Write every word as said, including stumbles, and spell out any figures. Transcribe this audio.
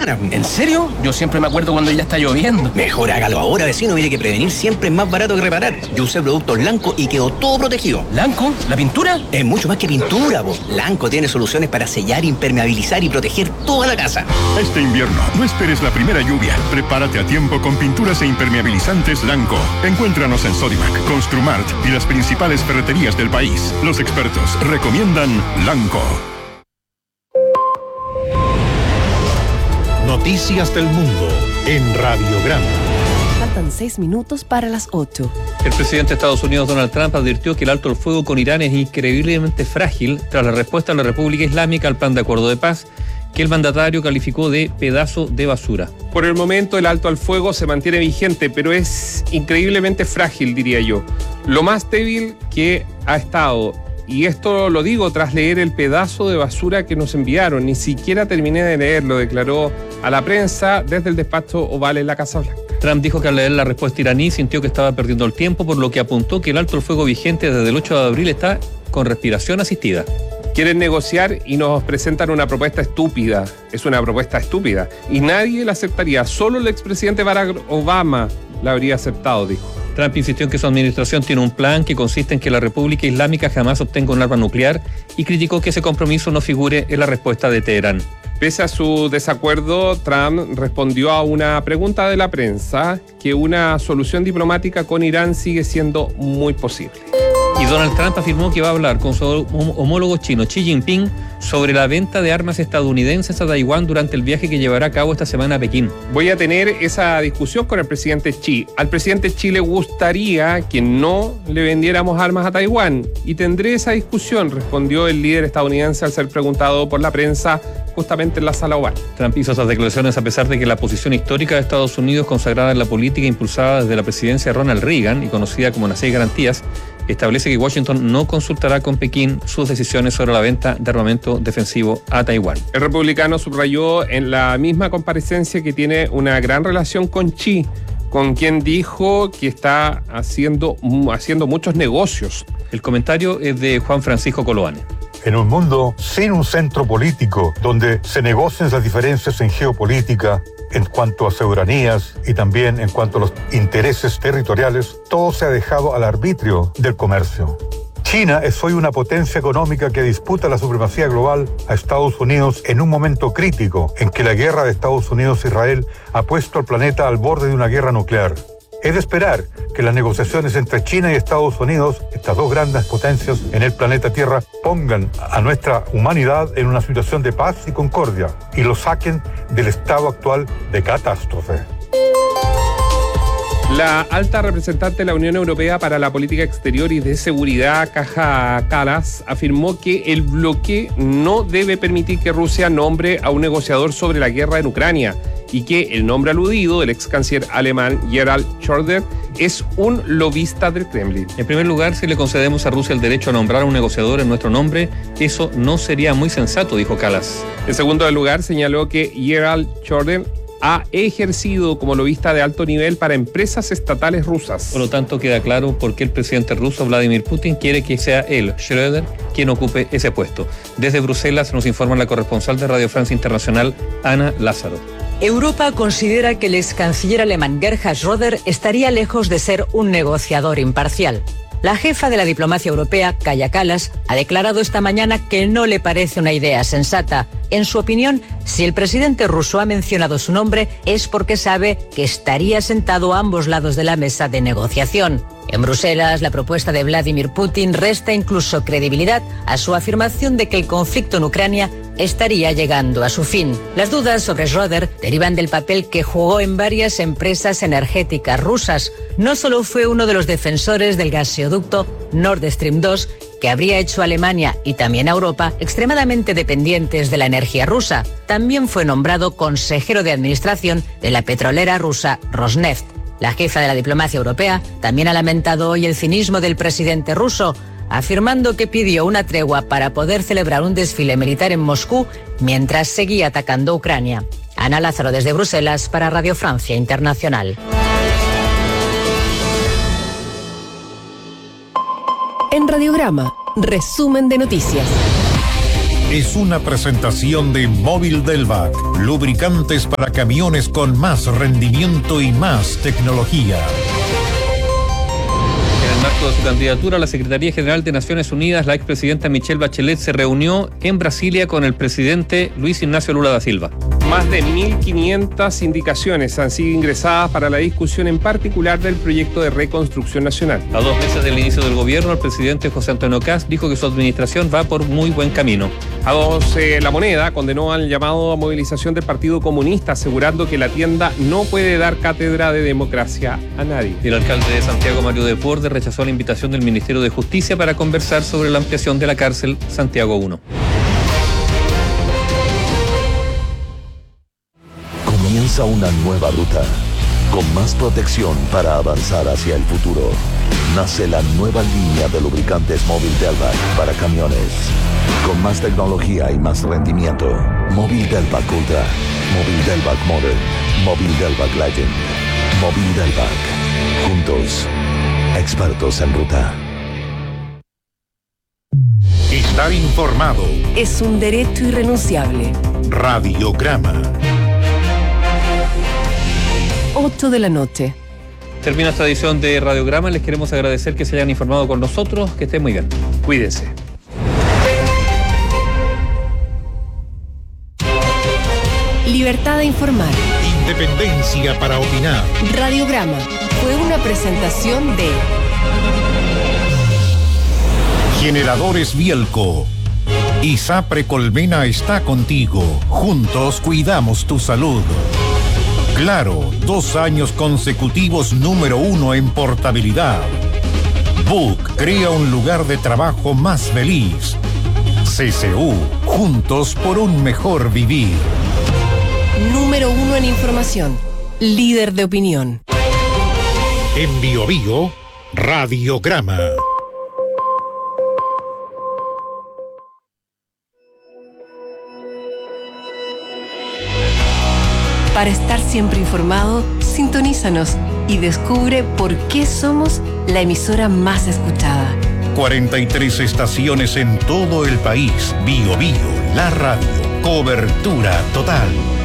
semana. ¿En serio? Yo siempre me acuerdo cuando ya está lloviendo. Mejor hágalo ahora, vecino. Mire que prevenir siempre es más barato que reparar. Yo usé productos Lanco y quedó todo protegido. ¿Lanco? ¿La pintura? Es mucho más que pintura, vos. Lanco tiene soluciones para sellar, impermeabilizar y proteger toda la casa. Este invierno, no esperes la primera lluvia. Prepárate a tiempo con pinturas e impermeabilizantes Lanco. Encuéntranos en Sodimac, Construmart y las principales ferreterías del país. Los expertos recomiendan Lanco. Noticias del mundo en Radiograma. Faltan seis minutos para las ocho. El presidente de Estados Unidos, Donald Trump, advirtió que el alto el fuego con Irán es increíblemente frágil tras la respuesta de la República Islámica al plan de acuerdo de paz, que el mandatario calificó de pedazo de basura. Por el momento el alto al fuego se mantiene vigente, pero es increíblemente frágil, diría yo. Lo más débil que ha estado, y esto lo digo tras leer el pedazo de basura que nos enviaron, ni siquiera terminé de leerlo, declaró a la prensa desde el despacho oval en la Casa Blanca. Trump dijo que al leer la respuesta iraní sintió que estaba perdiendo el tiempo, por lo que apuntó que el alto el fuego vigente desde el ocho de abril está con respiración asistida. Quieren negociar y nos presentan una propuesta estúpida. Es una propuesta estúpida. Y nadie la aceptaría. Solo el expresidente Barack Obama la habría aceptado, dijo. Trump insistió en que su administración tiene un plan que consiste en que la República Islámica jamás obtenga un arma nuclear y criticó que ese compromiso no figure en la respuesta de Teherán. Pese a su desacuerdo, Trump respondió a una pregunta de la prensa que una solución diplomática con Irán sigue siendo muy posible. Y Donald Trump afirmó que va a hablar con su homólogo chino Xi Jinping sobre la venta de armas estadounidenses a Taiwán durante el viaje que llevará a cabo esta semana a Pekín. Voy a tener esa discusión con el presidente Xi. Al presidente Xi le gustaría que no le vendiéramos armas a Taiwán y tendré esa discusión, respondió el líder estadounidense al ser preguntado por la prensa justamente en la sala oval. Trump hizo esas declaraciones a pesar de que la posición histórica de Estados Unidos, consagrada en la política impulsada desde la presidencia de Ronald Reagan y conocida como las seis garantías, establece que Washington no consultará con Pekín sus decisiones sobre la venta de armamento defensivo a Taiwán. El republicano subrayó en la misma comparecencia que tiene una gran relación con Xi, con quien dijo que está haciendo, haciendo muchos negocios. El comentario es de Juan Francisco Coloane. En un mundo sin un centro político, donde se negocian las diferencias en geopolítica, en cuanto a soberanías y también en cuanto a los intereses territoriales, todo se ha dejado al arbitrio del comercio. China es hoy una potencia económica que disputa la supremacía global a Estados Unidos en un momento crítico en que la guerra de Estados Unidos e Israel ha puesto al planeta al borde de una guerra nuclear. Es de esperar que las negociaciones entre China y Estados Unidos, estas dos grandes potencias en el planeta Tierra, pongan a nuestra humanidad en una situación de paz y concordia y lo saquen del estado actual de catástrofe. La alta representante de la Unión Europea para la Política Exterior y de Seguridad, Kaja Kallas, afirmó que el bloque no debe permitir que Rusia nombre a un negociador sobre la guerra en Ucrania y que el nombre aludido, el ex canciller alemán Gerhard Schröder, es un lobista del Kremlin. En primer lugar, si le concedemos a Rusia el derecho a nombrar a un negociador en nuestro nombre, eso no sería muy sensato, dijo Kallas. En segundo lugar, señaló que Gerhard Schröder ha ejercido como lobista de alto nivel para empresas estatales rusas. Por lo tanto, queda claro por qué el presidente ruso Vladimir Putin quiere que sea él, Schröder, quien ocupe ese puesto. Desde Bruselas nos informa la corresponsal de Radio Francia Internacional, Ana Lázaro. Europa considera que el ex canciller alemán Gerhard Schröder estaría lejos de ser un negociador imparcial. La jefa de la diplomacia europea, Kaja Kallas, ha declarado esta mañana que no le parece una idea sensata. En su opinión, si el presidente ruso ha mencionado su nombre es porque sabe que estaría sentado a ambos lados de la mesa de negociación. En Bruselas, la propuesta de Vladimir Putin resta incluso credibilidad a su afirmación de que el conflicto en Ucrania estaría llegando a su fin. Las dudas sobre Schröder derivan del papel que jugó en varias empresas energéticas rusas. No solo fue uno de los defensores del gaseoducto Nord Stream dos, que habría hecho a Alemania y también a Europa extremadamente dependientes de la energía rusa. También fue nombrado consejero de administración de la petrolera rusa Rosneft. La jefa de la diplomacia europea también ha lamentado hoy el cinismo del presidente ruso, afirmando que pidió una tregua para poder celebrar un desfile militar en Moscú mientras seguía atacando Ucrania. Ana Lázaro desde Bruselas para Radio Francia Internacional. En Radiograma, resumen de noticias. es una presentación de Móvil Delvac, lubricantes para camiones con más rendimiento y más tecnología. En el marco de su candidatura a la Secretaría General de Naciones Unidas, la expresidenta Michelle Bachelet se reunió en Brasilia con el presidente Luis Ignacio Lula da Silva. Más de mil quinientas indicaciones han sido ingresadas para la discusión en particular del proyecto de reconstrucción nacional. A dos meses del inicio del gobierno, el presidente José Antonio Kast dijo que su administración va por muy buen camino. A dos, eh, La Moneda condenó al llamado a movilización del Partido Comunista, asegurando que la tienda no puede dar cátedra de democracia a nadie. Y el alcalde de Santiago, Mario Desbordes, rechazó la invitación del Ministerio de Justicia para conversar sobre la ampliación de la cárcel Santiago uno. Comienza una nueva ruta, con más protección para avanzar hacia el futuro. Nace la nueva línea de lubricantes Móvil Delvac para camiones, con más tecnología y más rendimiento. Móvil Delvac Ultra, Móvil Delvac Modern, Móvil Delvac Legend, Móvil Delvac. Juntos, expertos en ruta. Estar informado. Es un derecho irrenunciable. Radiograma. ocho de la noche. Termina esta edición de Radiograma. Les queremos agradecer que se hayan informado con nosotros. Que estén muy bien. Cuídense. Libertad de informar. Independencia para opinar. Radiograma fue una presentación de Generadores Bielco. ISAPRE Colmena está contigo. Juntos cuidamos tu salud. Claro, dos años consecutivos número uno en portabilidad. Book crea un lugar de trabajo más feliz. C C U, juntos por un mejor vivir. número uno en información. Líder de opinión. En Bio Bio, Radiograma. Para estar siempre informado, sintonízanos y descubre por qué somos la emisora más escuchada. cuarenta y tres estaciones en todo el país. Bio Bio, la radio. Cobertura total.